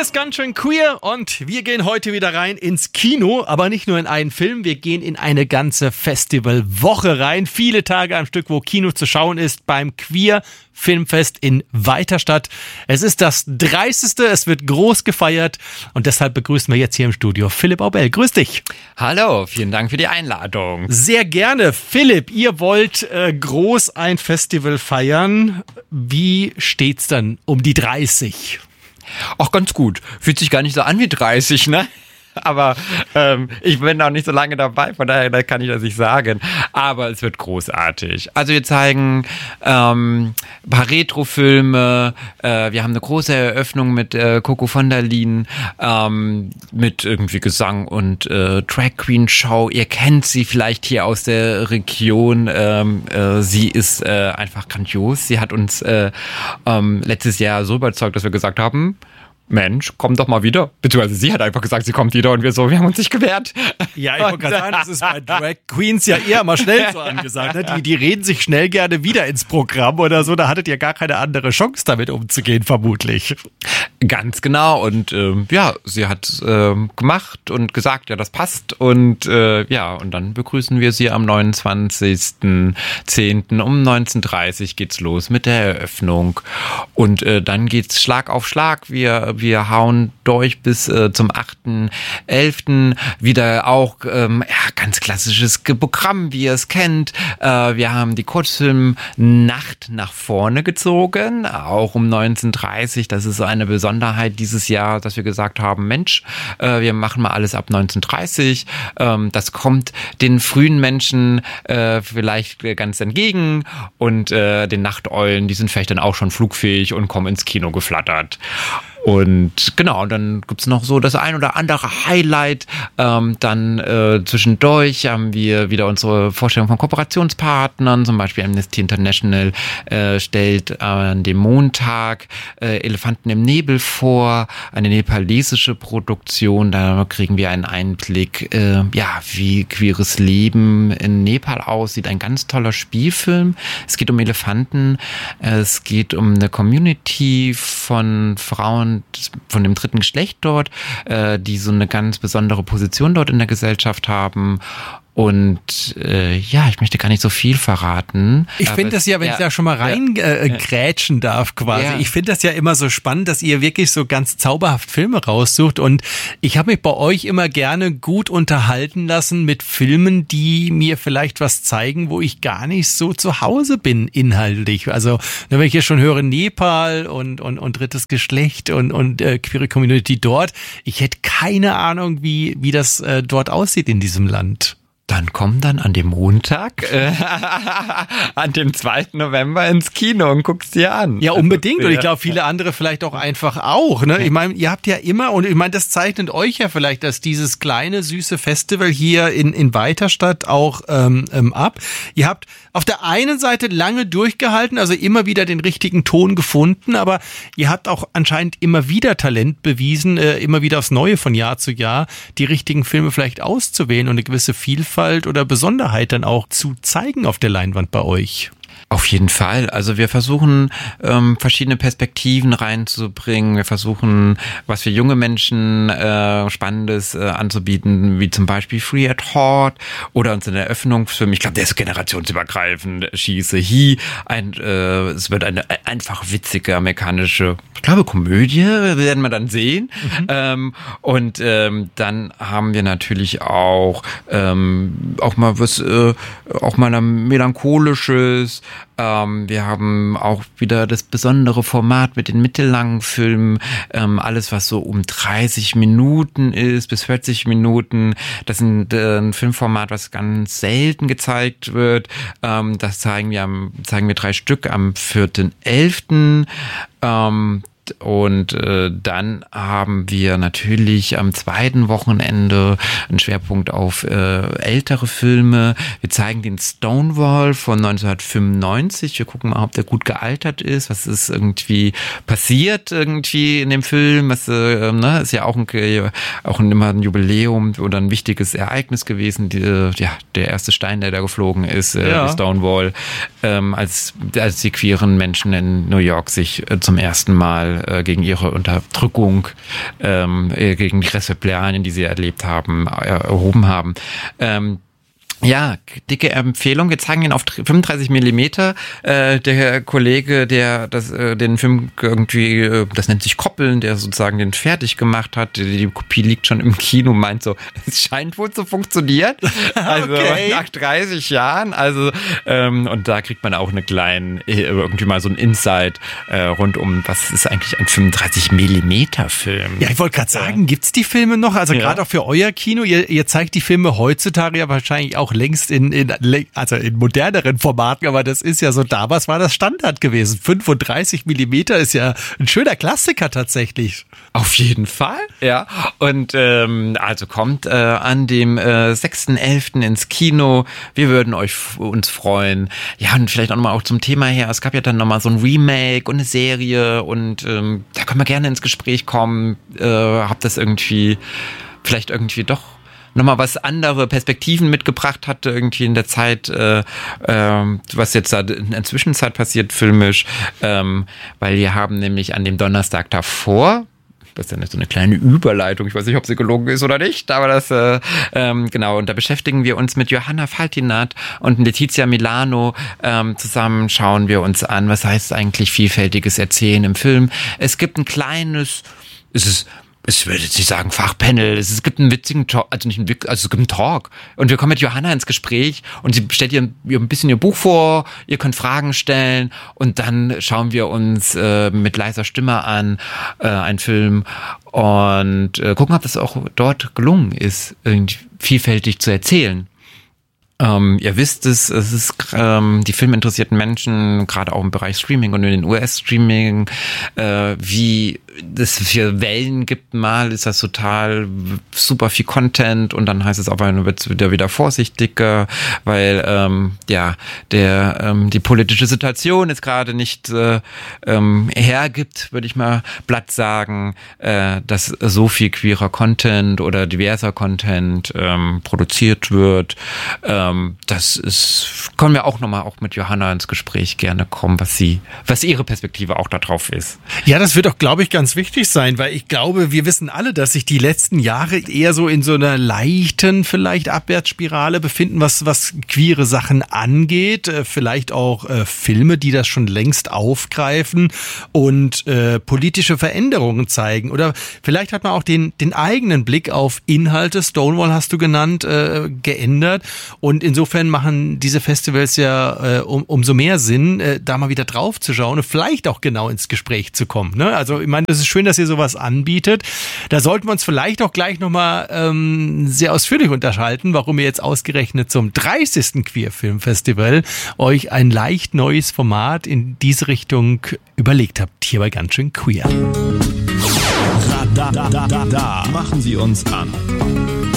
ist ganz schön queer und wir gehen heute wieder rein ins Kino, aber nicht nur in einen Film, wir gehen in eine ganze Festivalwoche rein. Viele Tage am Stück, wo Kino zu schauen ist beim Queer Filmfest in Weiterstadt. Es ist das 30. Es wird groß gefeiert und deshalb begrüßen wir jetzt hier im Studio Philipp Aubel. Grüß dich. Hallo, vielen Dank für die Einladung. Sehr gerne. Philipp, ihr wollt groß ein Festival feiern. Wie steht's dann um die 30? Ach, ganz gut. Fühlt sich gar nicht so an wie 30, ne? Aber ich bin auch nicht so lange dabei, von daher kann ich das nicht sagen. Aber es wird großartig. Also wir zeigen ein paar Retrofilme. Wir haben eine große Eröffnung mit Coco von der Leyen, mit irgendwie Gesang und Drag Queen Show. Ihr kennt sie vielleicht hier aus der Region. Sie ist einfach grandios. Sie hat uns letztes Jahr so überzeugt, dass wir gesagt haben, Mensch, komm doch mal wieder. Beziehungsweise sie hat einfach gesagt, sie kommt wieder und wir haben uns nicht gewehrt. Ja, ich wollte gerade sagen, das ist bei Drag Queens ja eher mal schnell so angesagt. Ne? Die reden sich schnell gerne wieder ins Programm oder so. Da hattet ihr gar keine andere Chance, damit umzugehen, vermutlich. Ganz genau. Und sie hat gemacht und gesagt, ja, das passt. Und und dann begrüßen wir sie am 29.10. um 19:30 Uhr geht's los mit der Eröffnung. Und dann geht's Schlag auf Schlag. Wir hauen durch bis zum 8.11. wieder auch ganz klassisches Programm, wie ihr es kennt. Wir haben die Kurzfilmnacht nach vorne gezogen, auch um 19:30 Uhr. Das ist so eine Besonderheit dieses Jahr, dass wir gesagt haben, Mensch, wir machen mal alles ab 19:30 Uhr. Das kommt den frühen Menschen vielleicht ganz entgegen und den Nachteulen, die sind vielleicht dann auch schon flugfähig und kommen ins Kino geflattert. Und genau, dann gibt's noch so das ein oder andere Highlight. Dann zwischendurch haben wir wieder unsere Vorstellung von Kooperationspartnern. Zum Beispiel Amnesty International stellt an dem Montag Elefanten im Nebel vor, eine nepalesische Produktion. Da kriegen wir einen Einblick, wie queeres Leben in Nepal aussieht. Ein ganz toller Spielfilm. Es geht um Elefanten. Es geht um eine Community von Frauen von dem dritten Geschlecht dort, die so eine ganz besondere Position dort in der Gesellschaft haben. Und ich möchte gar nicht so viel verraten. Ich finde das ja, wenn ich da schon mal reingrätschen darf quasi. Ja. Ich finde das ja immer so spannend, dass ihr wirklich so ganz zauberhaft Filme raussucht. Und ich habe mich bei euch immer gerne gut unterhalten lassen mit Filmen, die mir vielleicht was zeigen, wo ich gar nicht so zu Hause bin inhaltlich. Also wenn ich hier schon höre Nepal und drittes Geschlecht und queere Community dort. Ich hätte keine Ahnung, wie das dort aussieht in diesem Land. Dann komm dann an dem Montag, an dem 2. November ins Kino und guckst dir an. Ja, unbedingt. Und ich glaube, viele andere vielleicht auch einfach auch. Ne? Ich meine, ihr habt ja immer, und ich meine, das zeichnet euch ja vielleicht, dass dieses kleine, süße Festival hier in Weiterstadt auch ab. Ihr habt auf der einen Seite lange durchgehalten, also immer wieder den richtigen Ton gefunden, aber ihr habt auch anscheinend immer wieder Talent bewiesen, immer wieder aufs Neue von Jahr zu Jahr, die richtigen Filme vielleicht auszuwählen und eine gewisse Vielfalt oder Besonderheit dann auch zu zeigen auf der Leinwand bei euch. Auf jeden Fall. Also wir versuchen, verschiedene Perspektiven reinzubringen. Wir versuchen, was für junge Menschen Spannendes anzubieten, wie zum Beispiel Free at Heart oder unseren Eröffnungsfilm. Ich glaube, der ist generationsübergreifend. Schieße He. Es wird eine einfach witzige amerikanische, ich glaube, Komödie, werden wir dann sehen. Mhm. Und dann haben wir natürlich auch mal was, auch mal ein melancholisches. Wir haben auch wieder das besondere Format mit den mittellangen Filmen, alles was so um 30 Minuten ist bis 40 Minuten. Das ist ein Filmformat, was ganz selten gezeigt wird. Das zeigen wir 3 Stück am 4.11. Und dann haben wir natürlich am zweiten Wochenende einen Schwerpunkt auf ältere Filme. Wir zeigen den Stonewall von 1995. Wir gucken mal, ob der gut gealtert ist. Was ist irgendwie passiert irgendwie in dem Film? Was ist ja auch immer ein Jubiläum oder ein wichtiges Ereignis gewesen. Der erste Stein, der da geflogen ist, Stonewall, als die queeren Menschen in New York sich zum ersten Mal Widerspruchsvoll gegen ihre Unterdrückung, gegen die Repressalien, die sie erlebt haben, erhoben haben. Ja, dicke Empfehlung. Wir zeigen ihn auf 35 Millimeter. Der Kollege, der den Film irgendwie, das nennt sich Koppeln, der sozusagen den fertig gemacht hat, die Kopie liegt schon im Kino, meint so, es scheint wohl zu funktionieren. Also okay. Nach 30 Jahren. Also und da kriegt man auch eine kleine, irgendwie mal so ein Insight rund um, was ist eigentlich ein 35 Millimeter Film? Ja, ich wollte gerade sagen, gibt's die Filme noch? Also gerade auch für euer Kino. Ihr zeigt die Filme heutzutage ja wahrscheinlich auch längst in moderneren Formaten, aber das ist ja so, damals war das Standard gewesen. 35 Millimeter ist ja ein schöner Klassiker tatsächlich. Auf jeden Fall, ja. Und also kommt an dem 6.11. ins Kino. Wir würden uns freuen. Ja, und vielleicht auch nochmal auch zum Thema her. Es gab ja dann nochmal so ein Remake und eine Serie und da können wir gerne ins Gespräch kommen. Hab das vielleicht irgendwie doch nochmal was andere Perspektiven mitgebracht hatte, irgendwie in der Zeit, was jetzt da in der Zwischenzeit passiert, filmisch, weil wir haben nämlich an dem Donnerstag davor, das ist ja so eine kleine Überleitung, ich weiß nicht, ob sie gelungen ist oder nicht, aber das, genau, und da beschäftigen wir uns mit Johanna Faltinat und Letizia Milano, zusammen schauen wir uns an, was heißt eigentlich vielfältiges Erzählen im Film. Es gibt ein kleines, ich würde jetzt nicht sagen Fachpanel, es gibt einen witzigen Talk, es gibt einen Talk. Und wir kommen mit Johanna ins Gespräch und sie stellt ihr ein bisschen ihr Buch vor, ihr könnt Fragen stellen und dann schauen wir uns mit leiser Stimme an einen Film und gucken, ob das auch dort gelungen ist, irgendwie vielfältig zu erzählen. Ihr wisst es ist die filminteressierten Menschen, gerade auch im Bereich Streaming und in den US-Streaming, wie das für Wellen gibt, mal ist das total super viel Content und dann heißt es aber, wird es wieder vorsichtiger, weil die politische Situation jetzt gerade nicht hergibt, würde ich mal platt sagen, dass so viel queerer Content oder diverser Content produziert wird. Können wir auch nochmal auch mit Johanna ins Gespräch gerne kommen, was ihre Perspektive auch darauf ist. Ja, das wird auch, glaube ich, ganz wichtig sein, weil ich glaube, wir wissen alle, dass sich die letzten Jahre eher so in so einer leichten, vielleicht Abwärtsspirale befinden, was queere Sachen angeht. Vielleicht auch Filme, die das schon längst aufgreifen und politische Veränderungen zeigen. Oder vielleicht hat man auch den eigenen Blick auf Inhalte, Stonewall hast du genannt, geändert. Und insofern machen diese Festivals ja umso mehr Sinn, da mal wieder drauf zu schauen und vielleicht auch genau ins Gespräch zu kommen. Ne? Also ich meine, es ist schön, dass ihr sowas anbietet. Da sollten wir uns vielleicht auch gleich nochmal sehr ausführlich unterhalten, warum ihr jetzt ausgerechnet zum 30. Queer-Film-Festival euch ein leicht neues Format in diese Richtung überlegt habt. Hier bei Ganz schön queer. Da machen Sie uns an.